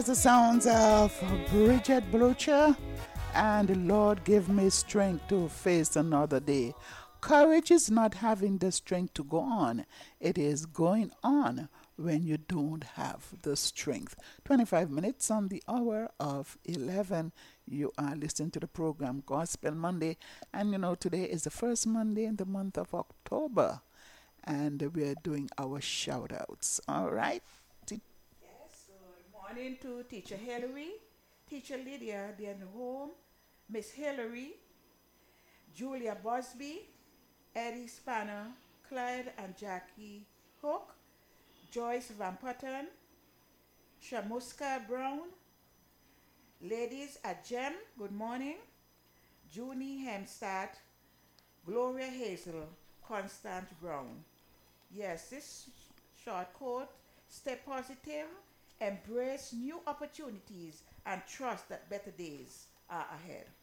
The sounds of Bridget Blucher and Lord give me strength to face another day. Courage is not having the strength to go on, it is going on when you don't have the strength. 25 minutes on the hour of 11. You are listening to the program Gospel Monday, and today is the first Monday in the month of October, and we are doing our shout outs. All right. Yes, good morning to Teacher Hilary, Teacher Lydia, the home, Miss Hilary, Julia Busby, Eddie Spanner, Clyde and Jackie Hook, Joyce Van Putten, Shamuska Brown, ladies at Gem, good morning, Junie Hemstadt, Gloria Hazel, Constant Brown. Yes, this short quote: stay positive, embrace new opportunities, and trust that better days are ahead.